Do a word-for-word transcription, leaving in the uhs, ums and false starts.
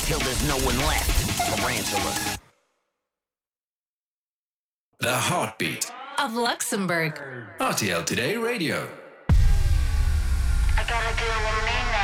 till there's no one left. Tarantula. The heartbeat of Luxembourg. R T L Today Radio. I gotta deal with me